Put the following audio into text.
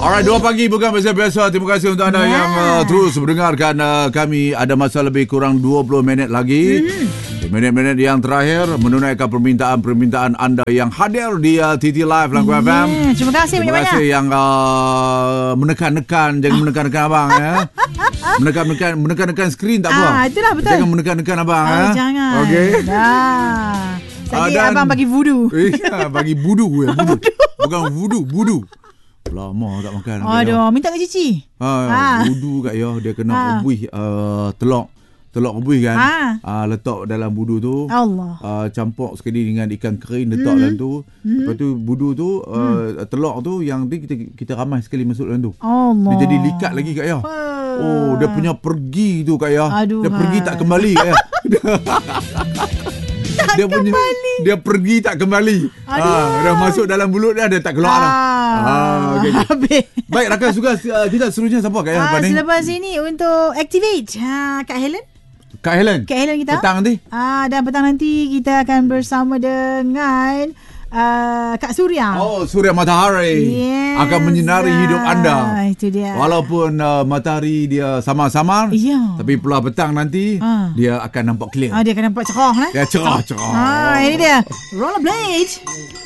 Alright, 2 pagi bukan biasa-biasa. Terima kasih untuk anda yang terus mendengarkan kami. Ada masa lebih kurang 20 minit lagi. Minit-minit yang terakhir menunaikan permintaan anda yang hadir di TT Live Langgu FM. Terima kasih banyak-banyak. Terima kasih yang menekan-nekan. Jangan menekan-nekan abang ya. Menekan-nekan skrin tak apa. Itulah betul. Jangan menekan-nekan abang Jangan. Okey. Tadi abang bagi voodoo. Ya, bagi budu ya. Bukan voodoo. Lama tak makan. Aduh, minta ke Cici. Budu kat ya, dia kena rebuih telur rebuih kan. Letak dalam budu tu. Allah. Campur sekali dengan ikan kering letak dalam tu. Lepas tu budu tu telur tu yang kita ramai sekali masuk dalam tu. Allah. Dia jadi likat lagi kat ya. Oh, dia punya pergi tu kat ya. Dia pergi tak kembali kat ya. Dia pergi tak kembali. Dah masuk dalam mulut dia tak keluar dah. Okay. Baik, rakan suka kita seterusnya siapa Kak Helen? Selepas ini untuk Activate Kak Helen. Kak Helen kita petang nanti. Dan petang nanti kita akan bersama dengan Kak Surya. Surya Matahari akan menyinari hidup anda. Itu dia. Walaupun matahari dia sama-sama, tapi pula petang nanti dia akan nampak clear. Dia akan nampak cerah. Dia cerah. Ini dia Rollerblade.